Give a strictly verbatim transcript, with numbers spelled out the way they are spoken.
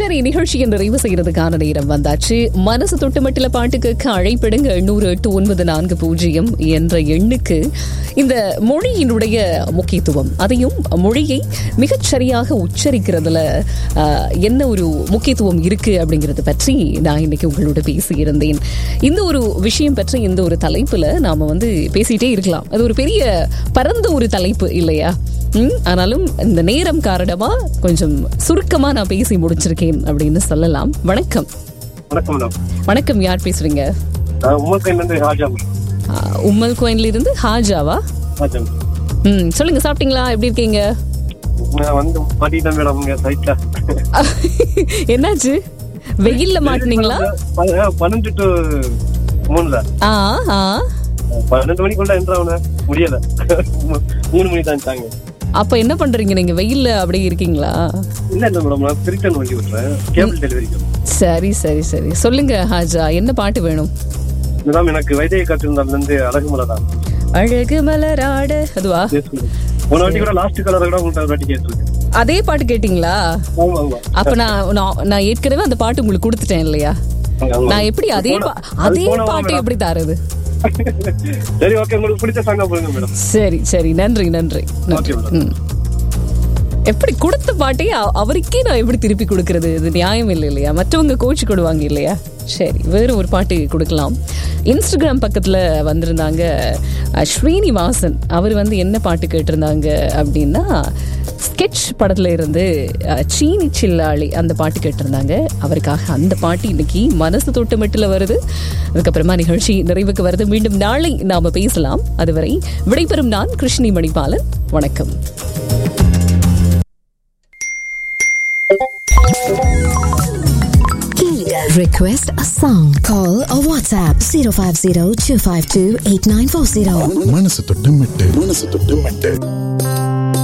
சரி, நிகழ்ச்சியை நிறைவு செய்யறதுக்கான நேரம் வந்தாச்சு. மனசு தொட்டுமட்டில பாட்டுக்கு அழைப்பிடுங்க எண்ணூறு எட்டு ஒன்பது நான்கு பூஜ்ஜியம் என்ற எண்ணுக்கு. இந்த மொழியினுடைய முக்கியத்துவம், அதையும் மொழியை மிகச்சரியாக உச்சரிக்கிறதுல என்ன ஒரு முக்கியத்துவம் இருக்கு அப்படிங்கறது பற்றி நான் இன்னைக்கு உங்களோட பேசியிருந்தேன். இந்த ஒரு விஷயம் பற்றி இந்த ஒரு தலைப்புல நாம வந்து பேசிட்டே இருக்கலாம். அது ஒரு பெரிய பரந்த ஒரு தலைப்பு இல்லையா? ஆனாலும் இந்த நேரம் காரணமா கொஞ்சம் சுருக்கமா நான் பேசி முடிச்சிருக்கேன் அப்படின்னு சொல்லலாம். வணக்கம். வணக்கம், யார் பேசுறீங்க? உம்மல் கோயின்ல இருந்து ஹாஜாவா? ம், சொல்லுங்க, சாப்பிட்டீங்களா? எப்படி இருக்கீங்க? என்னாச்சு, வெயில்ல மாட்டினீங்களா? பன்னெண்டு டு மூணுல பன்னெண்டு மணிக்குள்ள என்ட்ராவன முடியல, மூணு மணி தான். அப்ப என்ன பண்றீங்க நீங்க? வெயில்ல அப்படியே இருக்கீங்களா? இல்ல இல்ல மேடம், நான் திருட்டன் வண்டி ஓட்டுறேன், கேபிள் டெலிவரிக்கு. சரி சரி சரி, சொல்லுங்க ஹாஜா, என்ன பாட்டு வேணும்? மேடம், எனக்கு வைத்திய காற்றிருந்தால இருந்து அழகு மலரா. அழகு மலராட, அதுவா? ஒரு வாட்டி கூட லாஸ்ட் கலர் கூட உங்களுக்கு வாட்டி கேட்டிருக்கேன். அதே பாட்டு கேட்டீங்களா? அப்ப நான் நான் ஏற்கனவே அந்த பாட்டு உங்களுக்கு கொடுத்துட்டேன் இல்லையா? நான் எப்படி அதே அதே பாட்டு எப்படி தரது? சரி, ஓகே, உங்களுக்கு பிடிச்ச சாங்கா போடுங்க மேடம். சரி சரி, நன்றி நன்றி. எப்படி கொடுத்த பாட்டே அவருக்கே நான் எப்படி திருப்பி கொடுக்கறது? இது நியாயம் இல்லை இல்லையா? மற்றவங்க கோச்சு கொடுவாங்க இல்லையா? சரி, வேறு ஒரு பாட்டு கொடுக்கலாம். இன்ஸ்டாகிராம் பக்கத்தில் வந்திருந்தாங்க ஸ்ரீனிவாசன். அவர் வந்து என்ன பாட்டு கேட்டிருந்தாங்க அப்படின்னா, ஸ்கெட்ச் படத்துல இருந்து சீனி சில்லாளி அந்த பாட்டு கேட்டிருந்தாங்க. அவருக்காக அந்த பாட்டு இன்னைக்கு மனசு தொட்டு மெட்டில் வருது. அதுக்கப்புறமா நிகழ்ச்சி நிறைவுக்கு வருது. மீண்டும் நாளை நாம பேசலாம். அதுவரை விடைபெறும் நான் கிருஷ்ணி மணிபாலன். வணக்கம். Request a song. Call or WhatsApp zero five zero two five two eight nine four zero. மனசு தொட்டு மெட்டு, மனசு தொட்டு மெட்டு.